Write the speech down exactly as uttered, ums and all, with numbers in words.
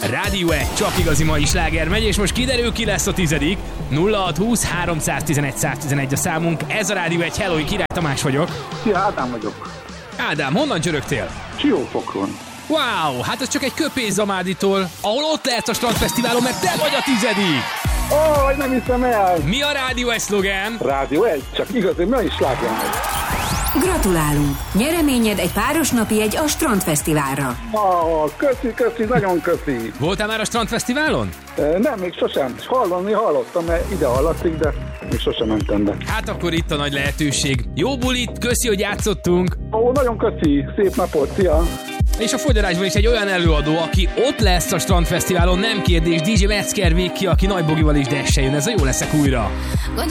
Rádió egy, csak igazi mai sláger megy, és most kiderül, ki lesz a tizedik. nulla hat húsz háromszáztizenegy száztizenegy a számunk. Ez a Rádió egy. Hello, Király Tamás vagyok. Szia, Ádám vagyok. Ádám, honnan csörögtél? Siófokon. Wow, hát ez csak egy köpés Zamáditól, ahol ott lehetsz a Strandfesztiválon, mert te vagy a tizedik! Ó, oh, nem hiszem el! Mi a Rádió egy szlogán? Rádió egy, csak igazi, mi is sláger megy. Gratulálunk! Nyereményed egy páros napi egy a Strandfesztiválra. Oh, köszi, köszi, nagyon köszi. Voltál már a Strandfesztiválon? E, nem, még sosem. Hallani hallottam, mert ide hallatszik, de még sosem mentem be. Hát akkor itt a nagy lehetőség. Jó bulit, köszi, hogy játszottunk. Ó, nagyon köszi, szép napot, szia! És a Fogyarásban is egy olyan előadó, aki ott lesz a Strandfesztiválon, nem kérdés, dé dzsé Metzger Viki, aki Nagy Bogival is dessel jön. Ez a Jó leszek újra.